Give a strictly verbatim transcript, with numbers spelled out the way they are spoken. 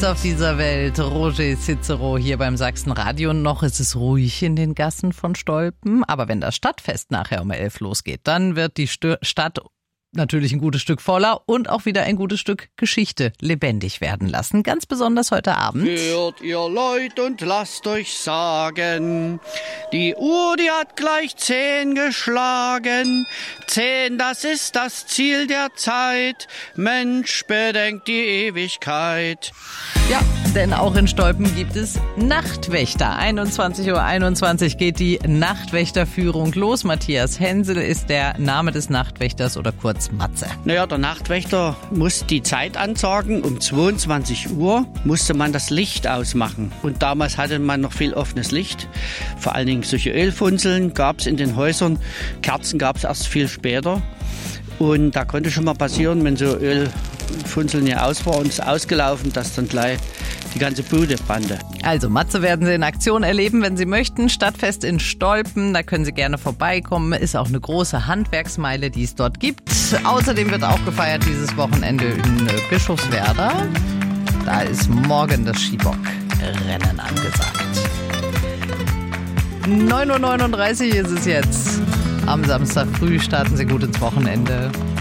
Nichts auf dieser Welt. Roger Cicero hier beim Sachsenradio. Noch ist es ruhig in den Gassen von Stolpen. Aber wenn das Stadtfest nachher um elf losgeht, dann wird die St- Stadt natürlich ein gutes Stück voller und auch wieder ein gutes Stück Geschichte lebendig werden lassen. Ganz besonders heute Abend. Hört ihr Leute und lasst euch sagen, die Uhr, die hat gleich zehn geschlagen. Zehn, das ist das Ziel der Zeit. Mensch, bedenkt die Ewigkeit. Ja, denn auch in Stolpen gibt es Nachtwächter. einundzwanzig Uhr einundzwanzig geht die Nachtwächterführung los. Matthias Hensel ist der Name des Nachtwächters oder kurz Matze. Naja, der Nachtwächter muss die Zeit ansagen. Um zweiundzwanzig Uhr musste man das Licht ausmachen. Und damals hatte man noch viel offenes Licht. Vor allen Dingen solche Ölfunzeln gab es in den Häusern. Kerzen gab es erst viel später. Und da konnte schon mal passieren, wenn so Ölfunzeln hier aus war und es ausgelaufen, dass dann gleich die ganze Bude brannte. Also Matze werden Sie in Aktion erleben, wenn Sie möchten. Stadtfest in Stolpen, da können Sie gerne vorbeikommen. Ist auch eine große Handwerksmeile, die es dort gibt. Außerdem wird auch gefeiert dieses Wochenende in Bischofswerda. Da ist morgen das Skibock-Rennen angesagt. neun Uhr neununddreißig ist es jetzt. Am Samstag früh starten Sie gut ins Wochenende.